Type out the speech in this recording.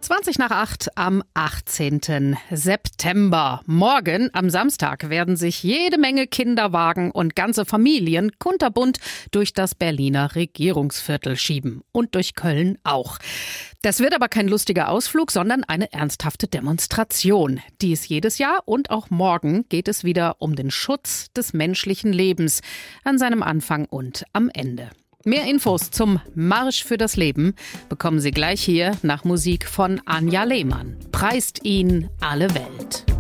7:20 am 18. September. Morgen, am Samstag, werden sich jede Menge Kinderwagen und ganze Familien kunterbunt durch das Berliner Regierungsviertel schieben. Und durch Köln auch. Das wird aber kein lustiger Ausflug, sondern eine ernsthafte Demonstration. Dies jedes Jahr und auch morgen geht es wieder um den Schutz des menschlichen Lebens an seinem Anfang und am Ende. Mehr Infos zum Marsch für das Leben bekommen Sie gleich hier nach Musik von Anja Lehmann. Preist ihn alle Welt.